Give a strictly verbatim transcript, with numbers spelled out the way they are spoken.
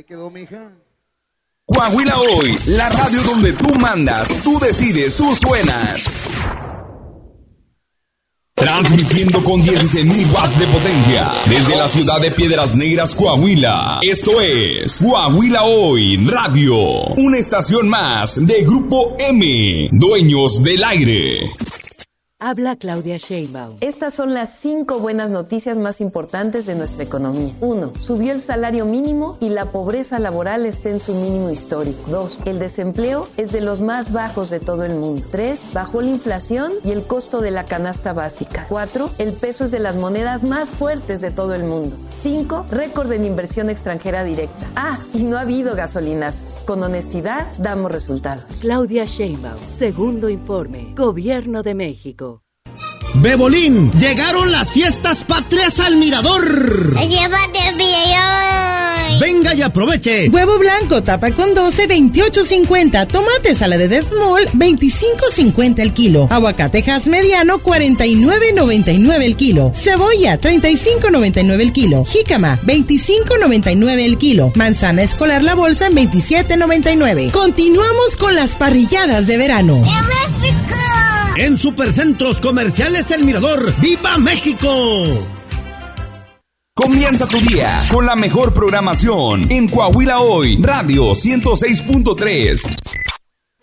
quedó, mija? Coahuila Hoy, la radio donde tú mandas, tú decides, tú suenas. Transmitiendo con dieciséis mil watts de potencia desde la ciudad de Piedras Negras, Coahuila. Esto es Coahuila Hoy Radio, una estación más de Grupo M, dueños del aire. Habla Claudia Sheinbaum. Estas son las cinco buenas noticias más importantes de nuestra economía. Uno, subió el salario mínimo y la pobreza laboral está en su mínimo histórico. Dos, el desempleo es de los más bajos de todo el mundo. Tres, bajó la inflación y el costo de la canasta básica. Cuatro, el peso es de las monedas más fuertes de todo el mundo. Cinco, récord en inversión extranjera directa. Ah, y no ha habido gasolinazos. Con honestidad damos resultados. Claudia Sheinbaum, segundo informe, Gobierno de México. Bebolín, llegaron las fiestas patrias al Mirador. ¡Llévate el billón! Venga y aproveche. Huevo blanco, tapa con doce, veintiocho cincuenta. Tomate salada de small, veinticinco cincuenta el kilo. Aguacate Hass mediano, cuarenta y nueve noventa y nueve el kilo. Cebolla, treinta y cinco noventa y nueve el kilo. Jícama, veinticinco noventa y nueve el kilo. Manzana escolar la bolsa en veintisiete noventa y nueve. Continuamos con las parrilladas de verano. ¡En México! En Supercentros Comerciales El Mirador, ¡viva México! Comienza tu día con la mejor programación en Coahuila Hoy Radio ciento seis punto tres.